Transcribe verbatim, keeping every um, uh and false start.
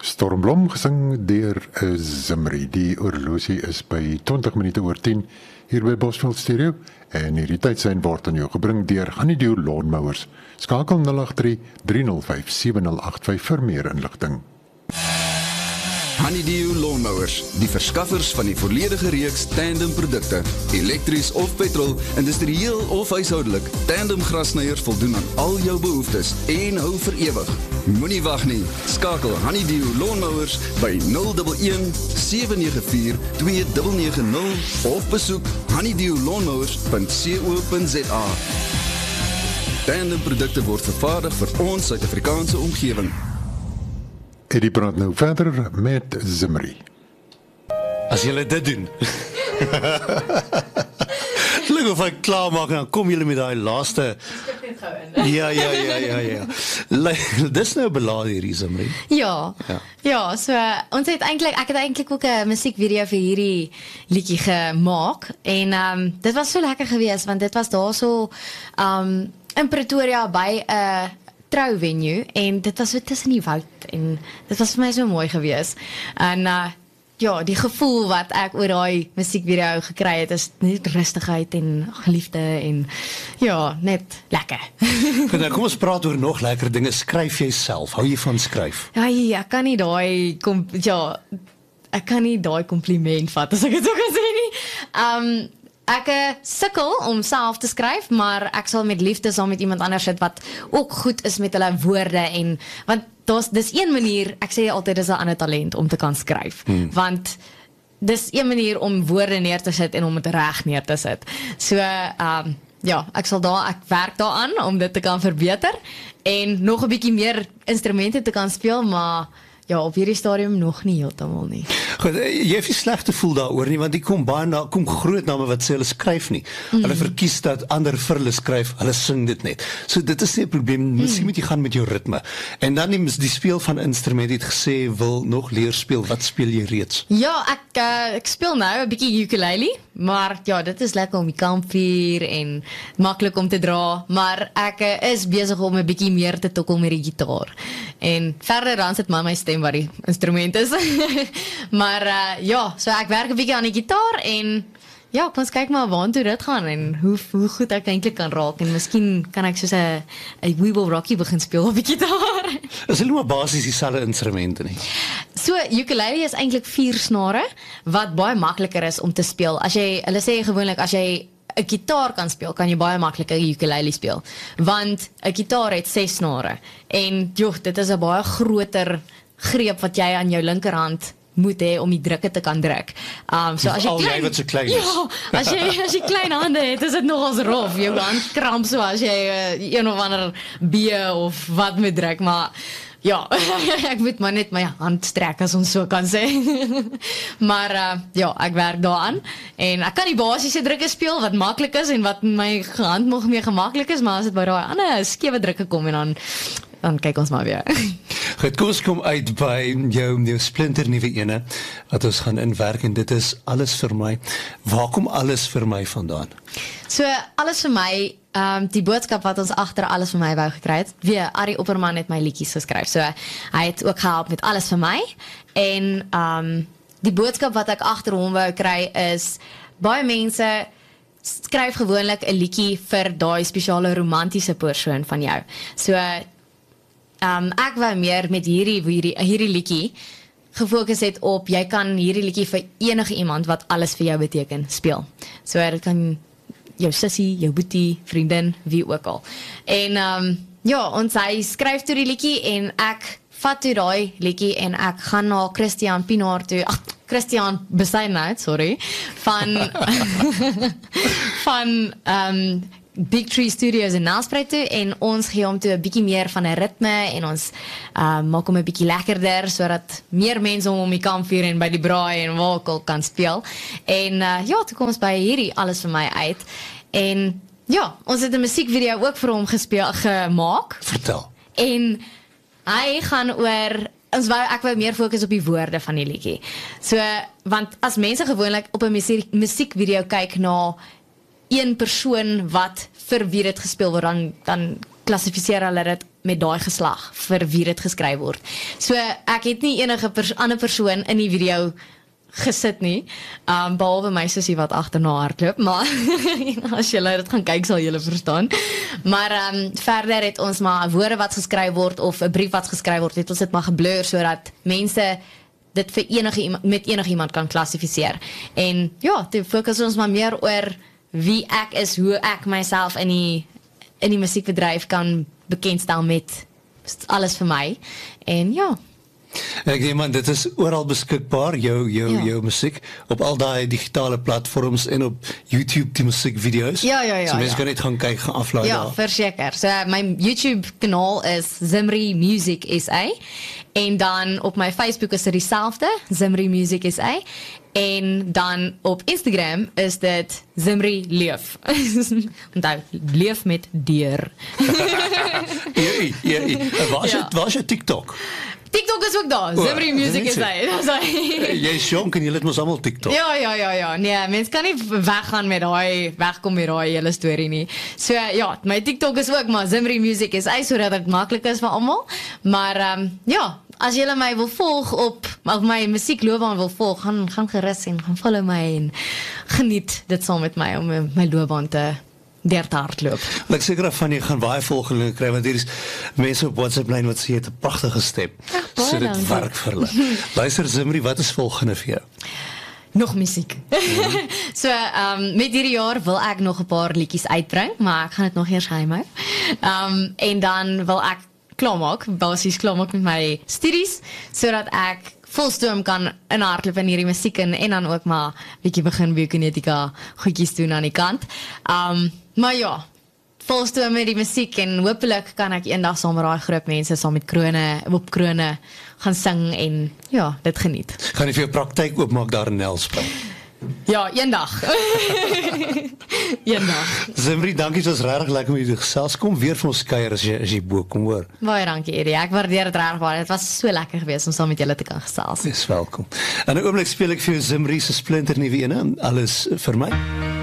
Stormblom gesing deur uh, Zimri. Die oorlosie is by twintig minute oor tien hier by Bosveld Stereo en hierdie tydsein word aan jou gebring deur Honeydew Lawnmowers. Skakel nul agt drie, drie nul vyf, sewe nul agt vyf vir meer inligting. Honeydew Lawnmowers, die verskaffers van die volledige reeks tandem produkte, elektries of petrol, industrieel of huishoudelik. Tandem grassnyers voldoen aan al jou behoeftes en hou vir ewig. Moenie wag nie. Skakel Honeydew Lawnmowers by nul een een, sewe nege vier, twee nege nege nul of besoek honeydew lawnmowers punt co punt za. Tandem produkte word vervaardig vir ons Suid-Afrikaanse omgewing. Eddie praat nou verder met Zimri. As julle dit doen. Gelukkig of ek klaar maak, dan kom julle met daai laaste. Ja, ja, ja, ja, ja. Dis nou belaat hierdie Zimri. Ja, ja, ja so uh, ons het eintlik, ek het eintlik ook 'n musiekvideo vir hierdie liedjie gemaak en um, dit was so lekker geweest want dit was daar so um, in Pretoria by 'n uh, trouvenue en dit was so tussen die woud en dit was vir my so mooi geweest. En uh, ja, die gevoel wat ek oor daai musiekvideo gekry het is net rustigheid en liefde en ja, net lekker. Goed, nou kom ons praat oor nog lekker dinge. Skryf jy self? Hou jy van skryf? Ja, ek kan nie daai kom ja, ek kan nie daai kompliment vat as ek dit so kan sê nie. Um Ek uh, sukkel om self te skryf, maar ek sal met liefde saam met iemand anders sit wat ook goed is met hulle woorde en want daar's dis een manier, ek sê altyd dis 'n ander talent om te kan skryf. Hmm. Want dis een manier om woorde neer te sit en om dit reg neer te sit. So ehm um, ja, ek sal daar ek werk daaraan om dit te kan verbeter en nog 'n bietjie meer instrumente te kan speel, maar ja, op hierdie stadium nog nie heeltemal nie. Goed, jy het nie sleg te voel daaroor nie, want die kom baie na, kom groot name wat sê hulle skryf nie. Mm. Hulle verkies dat ander vir hulle skryf, hulle sing dit net. So dit is nie 'n probleem, miskien mm. moet jy gaan met jou ritme. En dan die, die speel van instrumente het gesê, wil nog leer speel, wat speel jy reeds? Ja, ek, uh, ek speel nou 'n bietjie ukulele, maar ja, dit is lekker om die kampvuur en maklik om te dra, maar ek uh, is besig om 'n bietjie meer te tokkel met die gitaar. En verder dan sit maar my stem wat die instrument is. maar uh, ja, so ek werk 'n bietjie aan die gitaar en ja, kom ons kyk maar waartoe dit gaan en hoe hoe goed ek eintlik kan raak en miskien kan ek soos 'n 'n We Will Rock You begin speel op die gitaar. Is hulle maar basies dieselfde instrumente nie? So ukulele is eintlik vier snare wat baie makliker is om te speel. As jy hulle sê gewoonlik as jy 'n gitaar kan speel, kan jy baie makliker ukulele speel. Want 'n gitaar het ses snare en joh, dit is 'n baie groter greep wat jy aan jou linkerhand moet hê om die drukke te kan druk. Um so as jy klein, wat so klein is. Ja, as jy as jy klein hande het, is dit nogals rof. Jou hand kramp so as jy uh, een of ander B of wat moet druk, maar ja, ek moet maar net my hand strek as ons so kan sê. maar uh, ja, ek werk daaraan en ek kan die basiese drukke speel wat maklik is en wat my hand nog meer gemaklik is, maar as dit by daai ander skewe drukke kom en dan dan kyk ons maar weer. Goed, kom ons kom uit by jou, jou splinter nuwe ene wat ons gaan inwerk en dit is Alles vir my. Waar kom Alles vir my vandaan? So Alles vir my, um, die boodskap wat ons agter Alles vir my wou gekry het, weer Arie Opperman het my liedjies geskryf. So hy het ook gehelp met Alles vir my en um, die boodskap wat ek agter hom wou kry is baie mense skryf gewoonlik 'n liedjie vir daai spesiale romantiese persoon van jou. So Um, ek wou meer met hierdie, hierdie, hierdie liedjie gefokus het op, jy kan hierdie liedjie vir enige iemand wat alles vir jou beteken, speel. So dit kan jou sussie, jou boetie, vriendin, wie ook al. En um, ja, ons hy skryf toe die liedjie en ek vat toe daai liedjie en ek gaan na Christian Pinaar toe, ag, Christian Besaidnout, sorry, van van um, Big Tree Studios in Nelspruit toe en ons gee hom toe 'n bietjie meer van 'n ritme en ons uh, maak hom 'n bietjie lekkerder sodat meer mense hom om die kampvuur en by die braai en waar ook al kan speel. En uh, ja, toe kom ons by hierdie Alles vir my uit. En ja, ons het 'n musiekvideo ook vir hom gespeel gemaak. Vertel. En hy gaan oor ons wou ek wou meer fokus op die woorde van die liedjie. So want as mense gewoonlik op 'n musiek musiekvideo kyk na een persoon wat vir wie dit gespeel word, dan, dan klassifiseer hulle dit met daai geslag vir wie dit geskryf word. So ek het nie enige pers ander persoon in die video gesit nie, um, behalwe my sussie wat agterna hardloop, maar as julle dit gaan kyk sal julle verstaan. Maar um, verder het ons maar woorde wat geskryf word of 'n brief wat geskryf word, het ons dit maar geblur sodat mense dit vir enige iemand, met enige iemand kan klassifiseer. En ja, toe fokus ons maar meer oor wie ek is, hoe ek myself in die in die musiekbedryf kan bekendstel met alles vir my. En ja, Ek neem aan, dit is oral beskikbaar, jou, jou, Ja. jou musiek, op al die digitale platforms en op YouTube die musiekvideo's. Ja, ja, ja, So mense ja. kan net gaan kyk, gaan aflaai ja, daar. verseker. So my YouTube kanaal is Zimri Music S A en dan op my Facebook is dit dieselfde, Zimri Music S A. En dan op Instagram is dit Zimri Leef. Onthou, leef met deur. Ja, ja, ja. En Waar is Ja. jou- waar is jou TikTok? TikTok is ook daar, O, Zimri Music dit S A. is Dis hy. Jy is jonk en jy het mos allemaal TikTok. Ja, ja, ja, ja. Nee, mens kan nie weggaan met daai, wegkom met daai hele storie nie. So ja, my TikTok is ook maar Zimri Music is hy sodat dit maklik is vir almal. Maar ehm um, ja, as julle my wil volg op of my musiekloopbaan wil volg, gaan gaan gerus en gaan follow my en geniet dit saam met my om my, my loopbaan te deur te hardloop. Ek seker van jy gaan baie volgelinge kry want hier is mense op WhatsApp lyn wat sê jy het 'n pragtige stem. baie So dit dankie. werk vir hulle. Luister Zimri, wat is volgende vir jou? Nog musiek. so, ehm um, met hierdie jaar wil ek nog 'n paar liedjies uitbring, maar ek gaan dit nog eers geheim hou. Ehm um, en dan wil ek klaarmaak, basies klaarmaak met my studies, sodat ek volstoom kan inhardloop in hierdie musiek en, en dan ook maar bietjie begin biokinetika goedjies doen aan die kant. Um, maar ja, volstoom met die musiek en hopelik kan ek eendag saam met daai groep mense saam met krone op krone gaan sing en ja, dit geniet. Gaan jy vir jou praktyk oopmaak daar in Nelspruit? Ja, eendag. eendag. Zimri, dankie, dit was regtig lekker om jou te gesels. Kom weer vir ons kuier as jy as jy bo kom hoor. Baie dankie Eddie. Ek waardeer dit regtig baie. Dit was so lekker geweest om saam met julle te kan gesels. Dis welkom. En 'n oomblik speel ek vir jou Zimri se splinter nuwe ene, alles vir my.